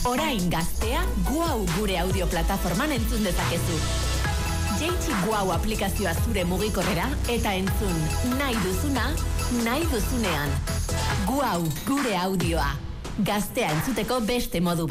Orain gaztea Guau gure audio plataforman entzun dezakezu. Jaitsi Guau aplikazioa zure mugikorrera eta entzun nahi duzuna, nahi duzunean. Guau gure audioa. Gaztea entzuteko beste modu